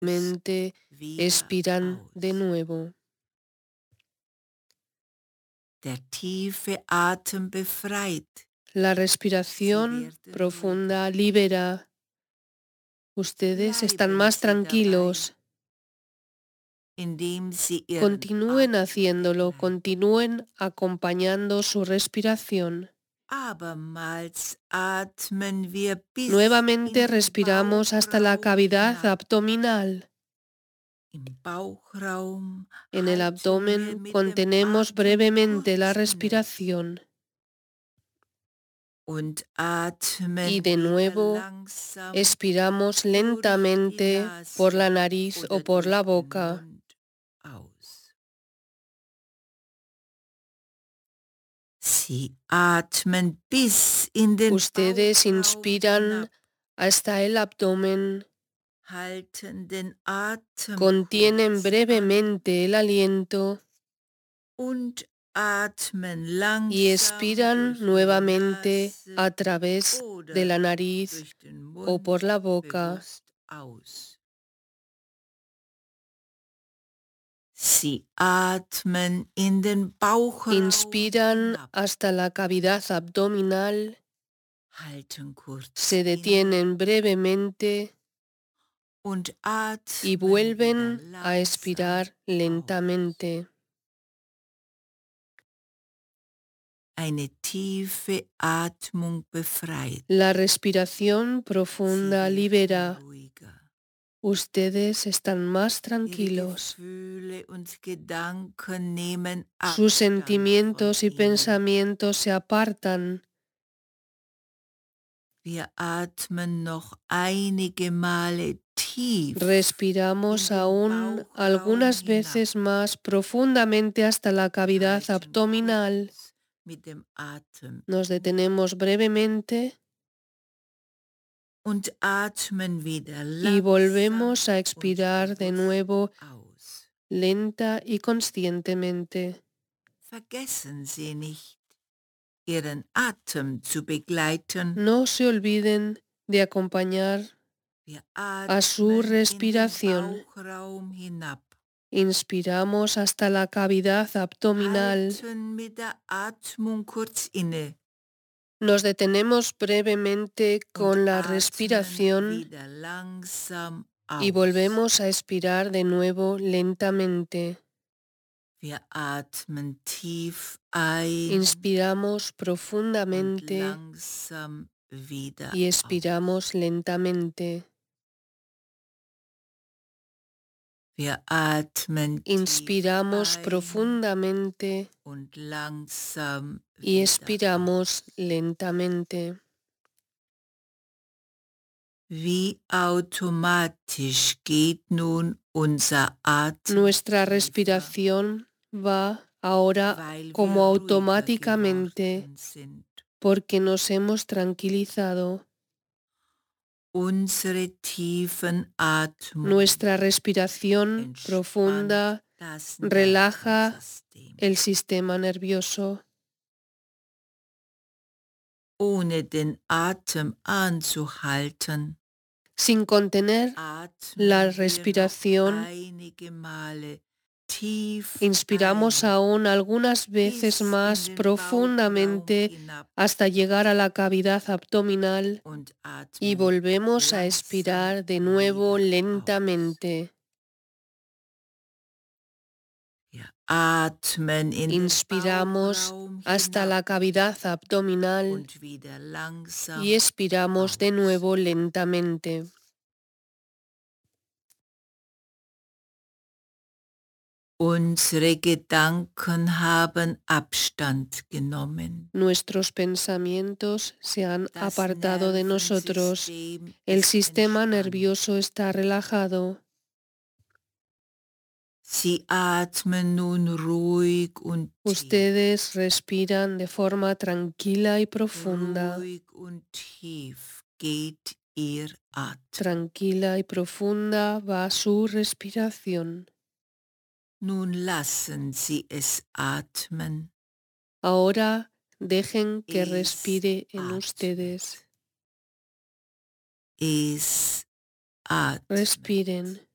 mente expiran de nuevo. Der tiefe Atem befreit. La Sie respiración werden profunda ruhiger. libera. Ustedes están Bleiben más Sie dabei, tranquilos. indem Sie Ihren Continúen Atem haciéndolo, begleiten. continúen acompañando su respiración. Abermals atmen wir bis in Nuevamente den respiramos hasta la Bauchraum cavidad hinab. abdominal. Im Bauchraum En el halten wir abdomen mit dem contenemos Atem brevemente la kurz inne respiración und y atmen de wieder nuevo langsam expiramos durch die lentamente por la Nase nariz o oder por la durch den boca. Mund aus. Sie atmen bis in den Ustedes Bauchraum hinab, inspiran hasta el abdomen, halten den Atem contienen kurz an brevemente el aliento und atmen y langsam expiran durch ihre nuevamente a Nase través de oder la nariz durch den o por Mund la boca. bewusst aus. Sie atmen in den Bauchraum Inspiran hinab, hasta la cavidad abdominal, halten kurz se inne detienen brevemente und y atmen wieder vuelven a langsam expirar aus. lentamente. Eine tiefe Atmung befreit. La respiración Sie profunda werden libera. ruhiger. Ustedes están más Ihre tranquilos. Gefühle und Gedanken nehmen Sus Abstand von sentimientos y ihnen. pensamientos se apartan. Wir atmen noch einige Male tief in Respiramos den aún Bauchraum algunas hinab, veces más profundamente hasta la cavidad halten abdominal. kurz mit dem Atem Nos inne detenemos brevemente und atmen wieder y langsam volvemos a und expirar de bewusst nuevo aus. lenta y conscientemente. Vergessen Sie nicht, Ihren Atem zu begleiten. No se olviden de acompañar Wir a su atmen in den respiración. Bauchraum hinab, Inspiramos hasta la cavidad abdominal. halten mit der Atmung kurz inne Nos detenemos brevemente und con la atmen respiración wieder langsam y aus. volvemos a expirar de nuevo lentamente. Wir atmen tief ein Inspiramos und profundamente langsam wieder y aus. expiramos lentamente. Wir atmen tief Inspiramos ein profundamente und langsam y wieder expiramos aus. lentamente. Wie automatisch geht nun unser Atem Nuestra tiefer, respiración va ahora weil wir como ruhiger automáticamente geworden sind. porque nos hemos tranquilizado. Unsere tiefen Atmung Nuestra respiración entspannt profunda das relaja Nervensystem. el sistema nervioso. Ohne den Atem anzuhalten, Sin contener la atmen wir noch respiración, einige Male tief inspiramos ein aún algunas veces bis in más den Bauchraum profundamente hinab hasta llegar a la cavidad abdominal und y atmen volvemos a langsam expirar de nuevo wieder aus. lentamente. Wir atmen in den Inspiramos Bauchraum hasta hinab la cavidad abdominal und wieder y langsam expiramos de aus. nuevo lentamente. Unsere Gedanken haben Abstand genommen. Nuestros pensamientos se han Das apartado de nosotros. Nervensystem El ist sistema entspannt. nervioso está relajado. Sie atmen nun ruhig und tief. Ustedes respiran de forma tranquila y profunda. Ruhig und tief geht Ihr Atem. Tranquila y profunda va su respiración. Nun lassen Sie es atmen. Ahora dejen que Es respire en ustedes. atmet. Es atmet. Respiren.